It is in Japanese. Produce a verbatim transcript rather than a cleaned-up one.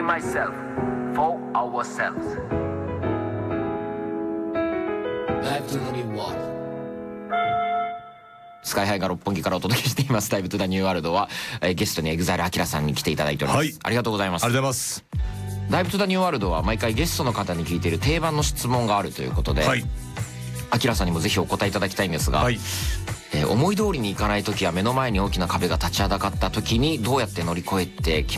myself for ourselves. Dive to the new world. スカイハイが六本木からお届けしていますダイブトゥザニューワールドは、えー、ゲストにエグザイルアキラさんに来ていただいております、はい、ありがとうございます。 ありがとうございます。 ダイブトゥザニューワールドは毎回ゲストの方に聞いている定番の質問があるということで、アキラさんにもぜひお答えいただきたいんですが、はい、えー、思い通りにいかない時や目の前に大きな壁が立ちはだかった時にどうやって乗り越えてき